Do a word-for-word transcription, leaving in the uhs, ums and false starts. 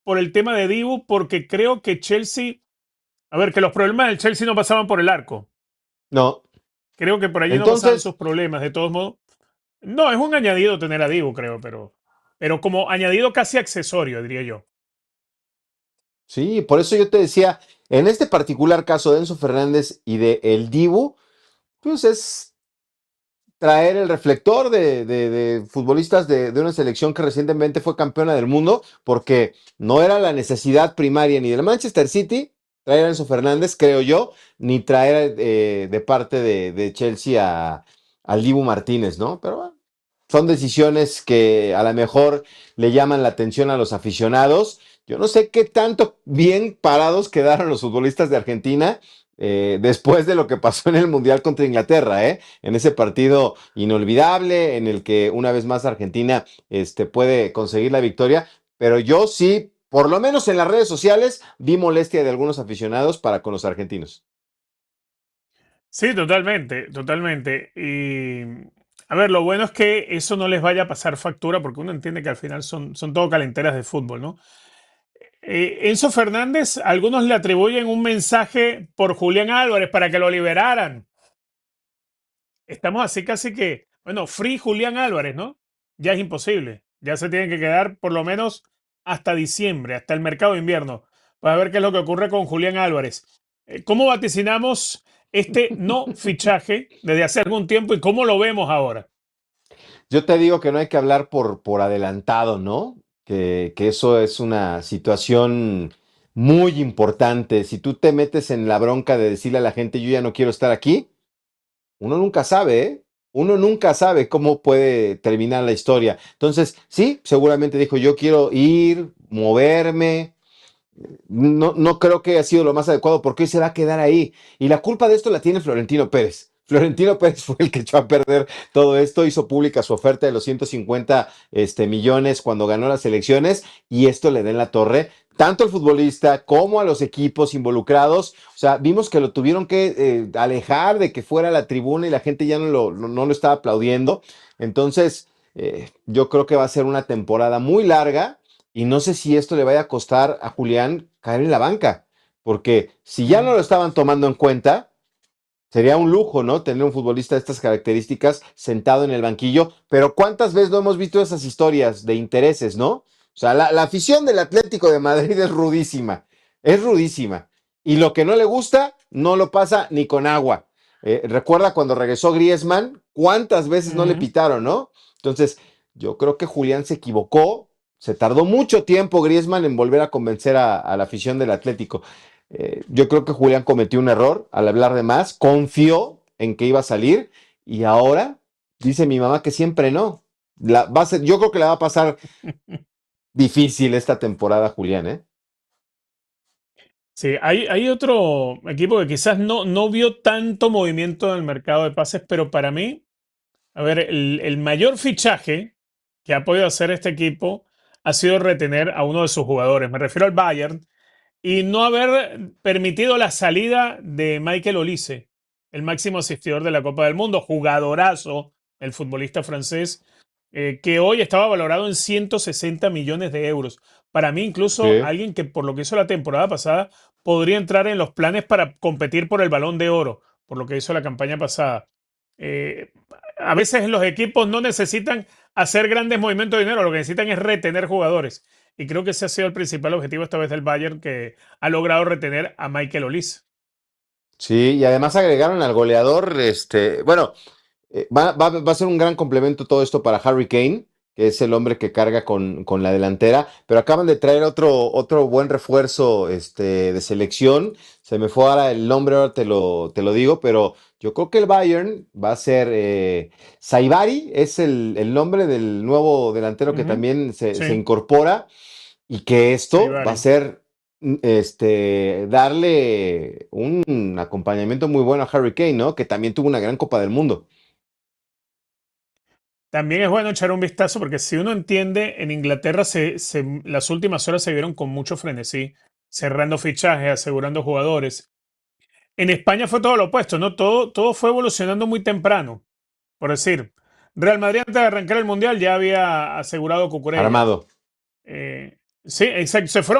por el tema de Dibu, porque creo que Chelsea, a ver, que los problemas del Chelsea no pasaban por el arco. No. Creo que por allí no pasaban sus Entonces, problemas, de todos modos. No, es un añadido tener a Dibu, creo, pero, pero como añadido casi accesorio, diría yo. sí, por eso yo te decía, en este particular caso de Enzo Fernández y de El Dibu, pues es traer el reflector de, de- de futbolistas de, de una selección que recientemente fue campeona del mundo, porque no era la necesidad primaria ni del Manchester City traer a Enzo Fernández, creo yo, ni traer eh, de parte de, de Chelsea a, al Dibu Martínez, ¿no? Pero bueno, son decisiones que a lo mejor le llaman la atención a los aficionados. Yo no sé qué tanto bien parados quedaron los futbolistas de Argentina eh, después de lo que pasó en el Mundial contra Inglaterra, ¿eh? En ese partido inolvidable en el que una vez más Argentina este, puede conseguir la victoria, pero yo sí, por lo menos en las redes sociales, vi molestia de algunos aficionados para con los argentinos. Sí, totalmente, totalmente. Y a ver, lo bueno es que eso no les vaya a pasar factura, porque uno entiende que al final son, son todo calenteras de fútbol, ¿no? Eh, Enzo Fernández, algunos le atribuyen un mensaje por Julián Álvarez para que lo liberaran. Estamos así casi que, bueno, free Julián Álvarez, ¿no? Ya es imposible. Ya se tienen que quedar por lo menos hasta diciembre, hasta el mercado de invierno, para ver qué es lo que ocurre con Julián Álvarez. Eh, ¿Cómo vaticinamos este no fichaje desde hace algún tiempo y cómo lo vemos ahora? Yo te digo que no hay que hablar por, por adelantado, ¿no? Que, que eso es una situación muy importante. Si tú te metes en la bronca de decirle a la gente, yo ya no quiero estar aquí, uno nunca sabe, ¿eh? Uno nunca sabe cómo puede terminar la historia. Entonces, sí, seguramente dijo, yo quiero ir, moverme. No, no creo que haya sido lo más adecuado porque hoy se va a quedar ahí. Y la culpa de esto la tiene Florentino Pérez. Florentino Pérez fue el que echó a perder todo esto, hizo pública su oferta de los ciento cincuenta este, millones cuando ganó las elecciones y esto le da en la torre tanto al futbolista como a los equipos involucrados. O sea, vimos que lo tuvieron que eh, alejar de que fuera a la tribuna y la gente ya no lo, no, no lo estaba aplaudiendo. Entonces, eh, yo creo que va a ser una temporada muy larga y no sé si esto le vaya a costar a Julián caer en la banca, porque si ya no Mm. lo estaban tomando en cuenta, sería un lujo, ¿no? Tener un futbolista de estas características sentado en el banquillo, pero ¿cuántas veces no hemos visto esas historias de intereses, ¿no? O sea, la, la afición del Atlético de Madrid es rudísima, es rudísima. Y lo que no le gusta, no lo pasa ni con agua. Eh, recuerda cuando regresó Griezmann, cuántas veces no le Ujú. pitaron, ¿no? Entonces, yo creo que Julián se equivocó, se tardó mucho tiempo Griezmann en volver a convencer a, a la afición del Atlético. Eh, yo creo que Julián cometió un error al hablar de más, confió en que iba a salir y ahora dice mi mamá que siempre no. La, va a ser, yo creo que le va a pasar difícil esta temporada a Julián, ¿eh? Sí, hay, hay otro equipo que quizás no, no vio tanto movimiento en el mercado de pases, pero para mí, a ver, el, el mayor fichaje que ha podido hacer este equipo ha sido retener a uno de sus jugadores. Me refiero al Bayern y no haber permitido la salida de Michael Olise, el máximo asistidor de la Copa del Mundo, jugadorazo, el futbolista francés, eh, que hoy estaba valorado en ciento sesenta millones de euros. Para mí, incluso Sí. alguien que por lo que hizo la temporada pasada podría entrar en los planes para competir por el Balón de Oro, por lo que hizo la campaña pasada. Eh, a veces los equipos no necesitan hacer grandes movimientos de dinero, lo que necesitan es retener jugadores. Y creo que ese ha sido el principal objetivo esta vez del Bayern, que ha logrado retener a Michael Olise. Sí, y además agregaron al goleador, este, bueno, Eh, va, va- va a ser un gran complemento todo esto para Harry Kane, que es el hombre que carga con, con la delantera, pero acaban de traer otro, otro buen refuerzo este, de selección. Se me fue ahora el nombre, ahora te lo, te lo digo, pero yo creo que el Bayern va a ser eh, Saibari, es el, el nombre del nuevo delantero que Ujú. también se, se Sí, incorpora y que esto va a Saibari. ser mm, este, darle un acompañamiento muy bueno a Harry Kane, ¿no? Que también tuvo una gran Copa del Mundo. También es bueno echar un vistazo porque si uno entiende, en Inglaterra se, se- las últimas horas se vieron con mucho frenesí, cerrando fichajes, asegurando jugadores. En España fue todo lo opuesto, ¿no? Todo, todo fue evolucionando muy temprano. Por decir, Real Madrid antes de arrancar el Mundial ya había asegurado Cucurella. Armado. Eh, Sí, exacto, se fueron